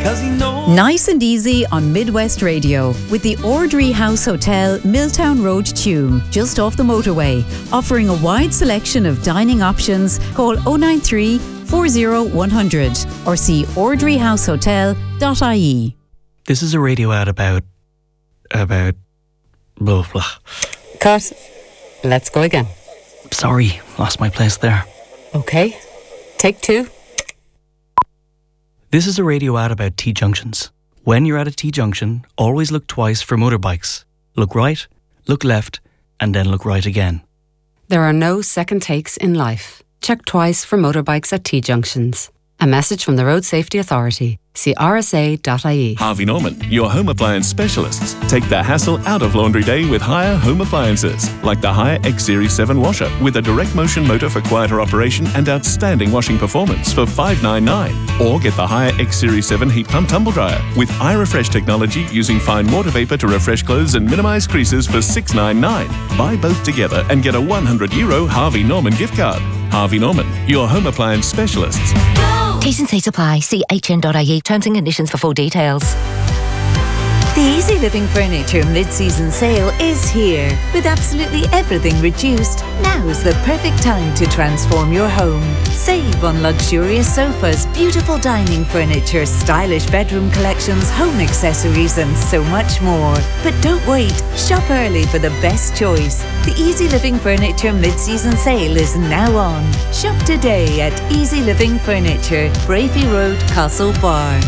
'cause he knows. Nice and easy on Midwest Radio with the Ordry House Hotel, Milltown Road, Tuam, just off the motorway, offering a wide selection of dining options. Call 093 40 100 or see ordryhousehotel.ie. This is a radio ad about blah, blah. Cut. Let's go again. Sorry, lost my place there. Okay. Take two. This is a radio ad about T-junctions. When you're at a T-junction, always look twice for motorbikes. Look right, look left, and then look right again. There are no second takes in life. Check twice for motorbikes at T-junctions. A message from the Road Safety Authority. See rsa.ie. Harvey Norman, your home appliance specialists. Take the hassle out of laundry day with Haier home appliances, like the Haier X Series 7 washer with a direct motion motor for quieter operation and outstanding washing performance for $599. Or get the Haier X Series 7 heat pump tumble dryer with iRefresh technology using fine water vapor to refresh clothes and minimize creases for $699. Buy both together and get a €100 Harvey Norman gift card. Harvey Norman, your home appliance specialists. T's and C's apply. See hn.ie. Terms and conditions for full details. The Easy Living Furniture mid-season sale is here. With absolutely everything reduced, now's the perfect time to transform your home. Save on luxurious sofas, beautiful dining furniture, stylish bedroom collections, home accessories and so much more. But don't wait. Shop early for the best choice. The Easy Living Furniture mid-season sale is now on. Shop today at Easy Living Furniture, Bravey Road, Castlebar.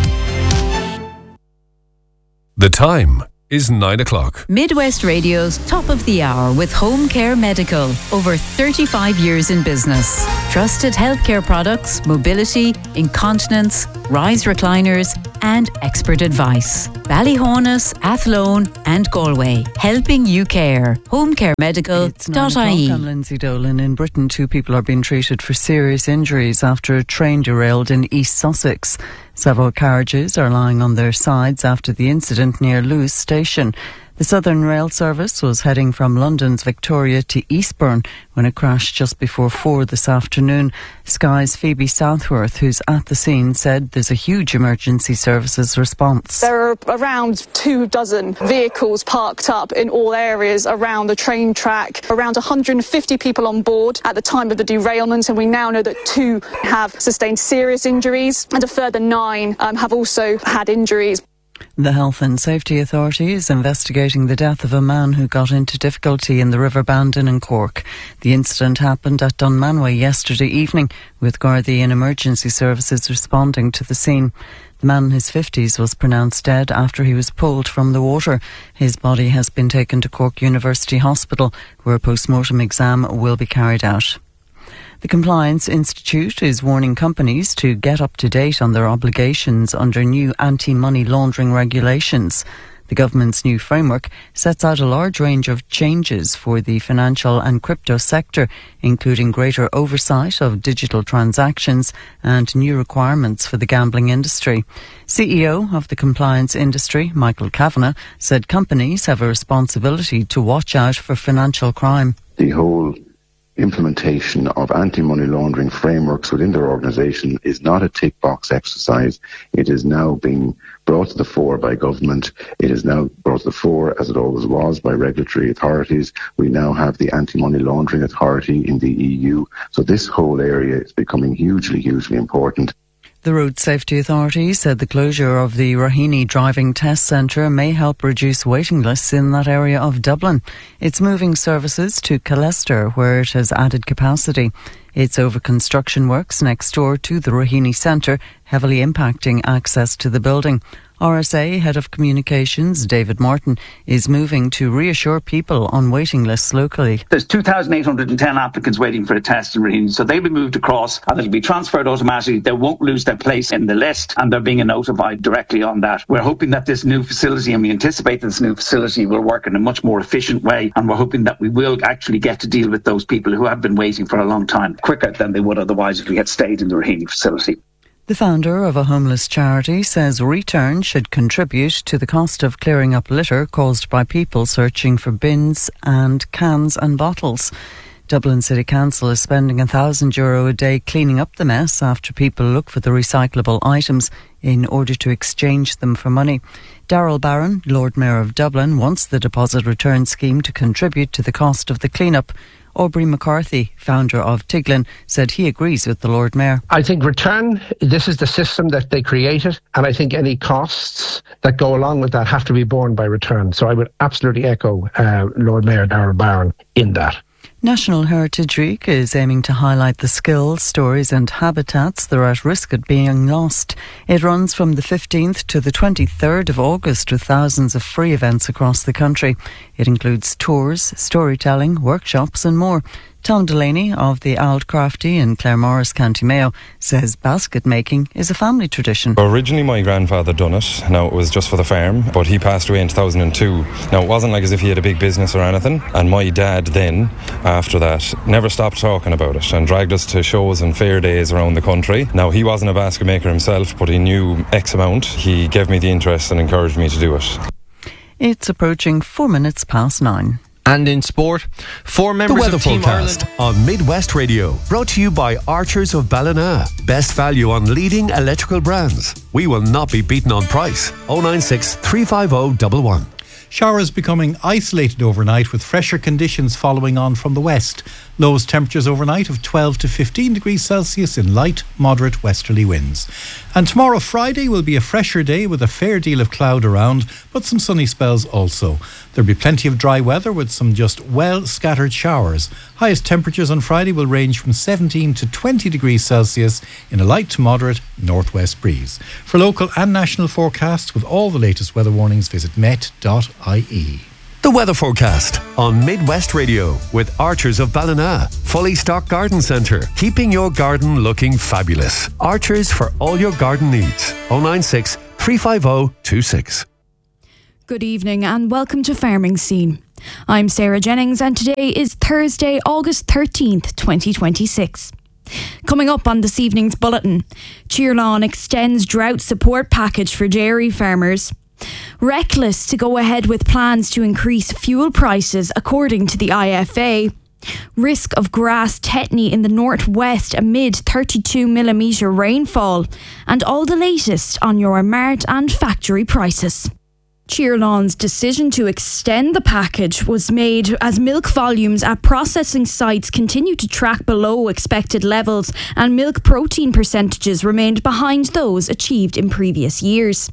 The time is 9 o'clock. Midwest Radio's Top of the Hour with Home Care Medical. Over 35 years in business. Trusted healthcare products, mobility, incontinence, rise recliners and expert advice. Ballyhonus, Athlone and Galway. Helping you care. homecaremedical.ie. It's 9 o'clock. I'm Lindsay Dolan. In Britain, 2 people are being treated for serious injuries after a train derailed in East Sussex. Several carriages are lying on their sides after the incident near Lewes Station. The Southern Rail Service was heading from London's Victoria to Eastbourne when it crashed just before 4 this afternoon. Sky's Phoebe Southworth, who's at the scene, said there's a huge emergency services response. There are around 24 vehicles parked up in all areas around the train track. Around 150 people on board at the time of the derailment, and we now know that 2 have sustained serious injuries and a further 9 have also had injuries. The Health and Safety Authority is investigating the death of a man who got into difficulty in the River Bandon in Cork. The incident happened at Dunmanway yesterday evening, with Gardaí and emergency services responding to the scene. The man in his 50s was pronounced dead after he was pulled from the water. His body has been taken to Cork University Hospital, where a post-mortem exam will be carried out. The Compliance Institute is warning companies to get up to date on their obligations under new anti-money laundering regulations. The government's new framework sets out a large range of changes for the financial and crypto sector, including greater oversight of digital transactions and new requirements for the gambling industry. CEO of the compliance industry, Michael Kavanagh, said companies have a responsibility to watch out for financial crime. The whole implementation of anti-money laundering frameworks within their organisation is not a tick box exercise. It is now being brought to the fore by government. It is now brought to the fore, as it always was, by regulatory authorities. We now have the anti-money laundering authority in the EU. So this whole area is becoming hugely, hugely important. The Road Safety Authority said the closure of the Raheny Driving Test Centre may help reduce waiting lists in that area of Dublin. It's moving services to Killester, where it has added capacity. It's over construction works next door to the Raheny Centre, heavily impacting access to the building. RSA Head of Communications, David Morton, is moving to reassure people on waiting lists locally. There's 2,810 applicants waiting for a test in Raheny, so they'll be moved across and it'll be transferred automatically. They won't lose their place in the list and they're being notified directly on that. We're hoping that this new facility, and we anticipate this new facility will work in a much more efficient way, and we're hoping that we will actually get to deal with those people who have been waiting for a long time quicker than they would otherwise if we had stayed in the Raheny facility. The founder of a homeless charity says Return should contribute to the cost of clearing up litter caused by people searching for bins and cans and bottles. Dublin City Council is spending €1,000 a day cleaning up the mess after people look for the recyclable items in order to exchange them for money. Darrell Barron, Lord Mayor of Dublin, wants the deposit return scheme to contribute to the cost of the clean-up. Aubrey McCarthy, founder of Tiglin, said he agrees with the Lord Mayor. I think return, this is the system that they created, and I think any costs that go along with that have to be borne by return. So I would absolutely echo Lord Mayor Darrell Barron in that. National Heritage Week is aiming to highlight the skills, stories and habitats that are at risk of being lost. It runs from the 15th to the 23rd of August with thousands of free events across the country. It includes tours, storytelling, workshops and more. Tom Delaney of the Aldcrafty in Claremorris, County Mayo, says basket making is a family tradition. Originally my grandfather done it. Now it was just for the farm, but he passed away in 2002. Now it wasn't like as if he had a big business or anything, and my dad then, after that, never stopped talking about it and dragged us to shows and fair days around the country. Now he wasn't a basket maker himself, but he knew X amount. He gave me the interest and encouraged me to do it. It's approaching 9:04. And in sport, 4 members the weather of Team forecast Ireland on Midwest Radio, brought to you by Archers of Ballina. Best value on leading electrical brands. We will not be beaten on price. 096 350 11. Showers becoming isolated overnight with fresher conditions following on from the west. Lowest temperatures overnight of 12 to 15 degrees Celsius in light, moderate westerly winds. And tomorrow, Friday, will be a fresher day with a fair deal of cloud around, but some sunny spells also. There'll be plenty of dry weather with some just well-scattered showers. Highest temperatures on Friday will range from 17 to 20 degrees Celsius in a light to moderate northwest breeze. For local and national forecasts with all the latest weather warnings, visit met.ie. The weather forecast on Midwest Radio with Archers of Ballina. Fully stocked garden centre, keeping your garden looking fabulous. Archers for all your garden needs. 096 350 26. Good evening and welcome to Farming Scene. I'm Sarah Jennings and today is Thursday, August 13th, 2026. Coming up on this evening's bulletin, Cheerlawn extends drought support package for dairy farmers. Reckless to go ahead with plans to increase fuel prices according to the IFA. Risk of grass tetany in the northwest amid 32mm rainfall. And all the latest on your mart and factory prices. Cheerlawn's decision to extend the package was made as milk volumes at processing sites continue to track below expected levels and milk protein percentages remained behind those achieved in previous years.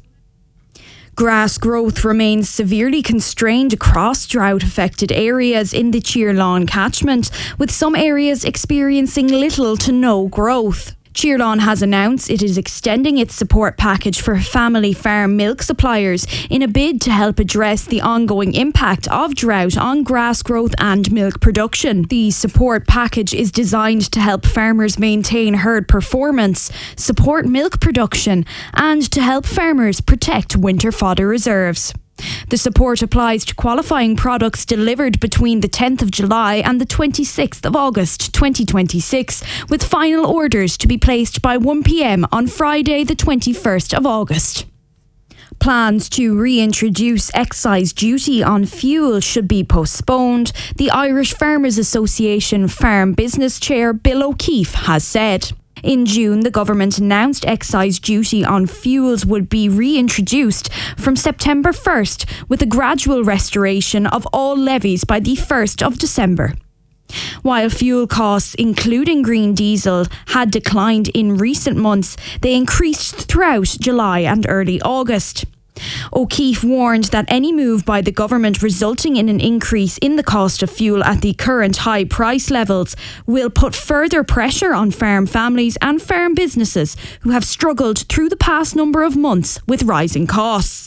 Grass growth remains severely constrained across drought-affected areas in the Cheerlawn catchment, with some areas experiencing little to no growth. Cheerlawn has announced it is extending its support package for family farm milk suppliers in a bid to help address the ongoing impact of drought on grass growth and milk production. The support package is designed to help farmers maintain herd performance, support milk production, and to help farmers protect winter fodder reserves. The support applies to qualifying products delivered between the 10th of July and the 26th of August 2026, with final orders to be placed by 1 p.m. on Friday the 21st of August. Plans to reintroduce excise duty on fuel should be postponed, the Irish Farmers Association Farm Business Chair Bill O'Keefe has said. In June, the government announced excise duty on fuels would be reintroduced from September 1st, with a gradual restoration of all levies by the 1st of December. While fuel costs, including green diesel, had declined in recent months, they increased throughout July and early August. O'Keefe warned that any move by the government resulting in an increase in the cost of fuel at the current high price levels will put further pressure on farm families and farm businesses who have struggled through the past number of months with rising costs.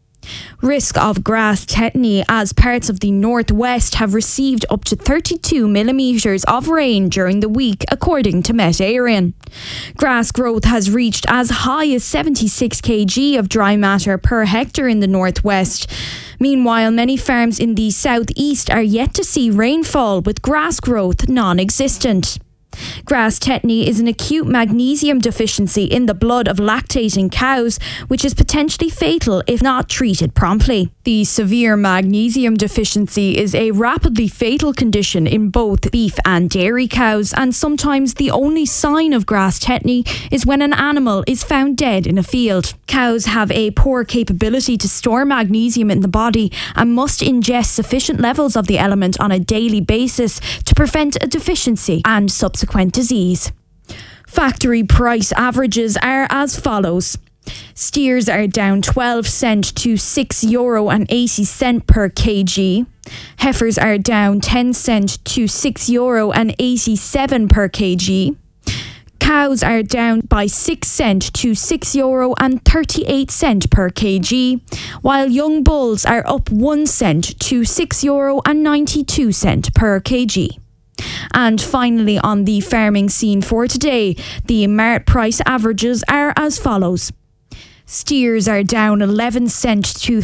Risk of grass tetany as parts of the northwest have received up to 32mm of rain during the week, according to Met Éireann. Grass growth has reached as high as 76 kg of dry matter per hectare in the northwest. Meanwhile, many farms in the southeast are yet to see rainfall, with grass growth non-existent. Grass tetany is an acute magnesium deficiency in the blood of lactating cows, which is potentially fatal if not treated promptly. The severe magnesium deficiency is a rapidly fatal condition in both beef and dairy cows, and sometimes the only sign of grass tetany is when an animal is found dead in a field. Cows have a poor capability to store magnesium in the body and must ingest sufficient levels of the element on a daily basis to prevent a deficiency and subsequent disease. Factory price averages are as follows. Steers are down 12 cent to €6.80 per kg. Heifers are down 10 cent to €6.87 per kg. Cows are down by 6 cent to €6.38 per kg, while young bulls are up 1 cent to €6.92 per kg. And finally, on the farming scene for today, the mart price averages are as follows. Steers are down 11 cent to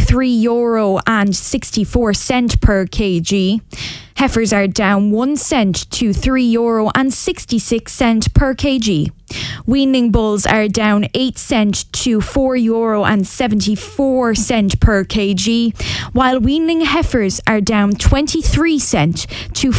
€3.64 per kg. Heifers are down 1 cent to €3.66 per kg. Weaning bulls are down 8 cent to €4.74 per kg, while weaning heifers are down 23 cent to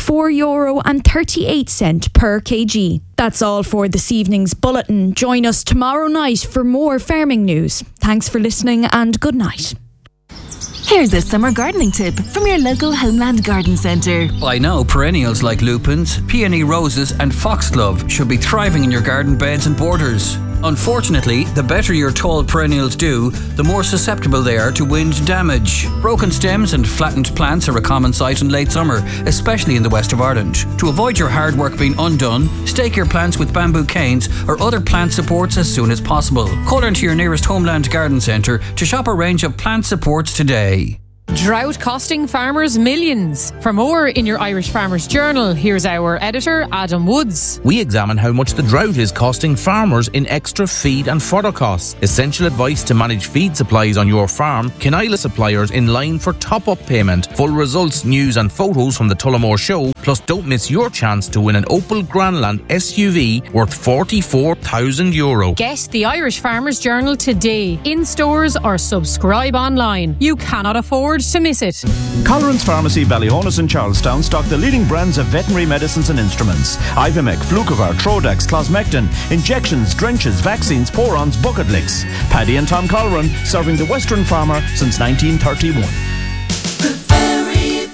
€4.38 per kg. That's all for this evening's bulletin. Join us tomorrow night for more farming news. Thanks for listening and good night. Here's a summer gardening tip from your local Homeland Garden Centre. By now, perennials like lupins, peony roses and foxglove should be thriving in your garden beds and borders. Unfortunately, the better your tall perennials do, the more susceptible they are to wind damage. Broken stems and flattened plants are a common sight in late summer, especially in the west of Ireland. To avoid your hard work being undone, stake your plants with bamboo canes or other plant supports as soon as possible. Call into your nearest Homeland Garden Centre to shop a range of plant supports today. Drought costing farmers millions. For more in your Irish Farmers Journal, here's our editor, Adam Woods. We examine how much the drought is costing farmers in extra feed and fodder costs. Essential advice to manage feed supplies on your farm. Kenila suppliers in line for top-up payment. Full results, news and photos from the Tullamore Show. Plus, don't miss your chance to win an Opel Grandland SUV worth €44,000. Get the Irish Farmers Journal today, in stores or subscribe online. You cannot afford to miss it. Colleran's Pharmacy, Ballyhonus and Charlestown stock the leading brands of veterinary medicines and instruments. Ivomec, Flucovar, Trodax, Closmectin, injections, drenches, vaccines, porons, bucket licks. Paddy and Tom Colleran, serving the Western farmer since 1931. The very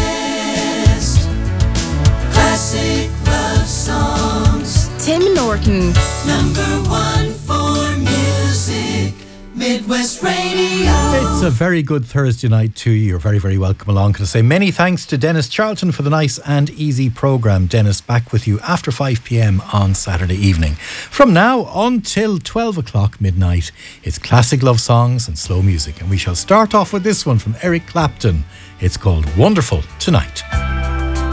best classic love songs. Tim Norton. #1 for music. Midwest Radio. It's a very good Thursday night to you. You're very, very welcome along. Can I say many thanks to Dennis Charlton for the nice and easy programme. Dennis, back with you after 5 p.m. on Saturday evening. From now until 12 o'clock midnight, it's classic love songs and slow music. And we shall start off with this one from Eric Clapton. It's called Wonderful Tonight.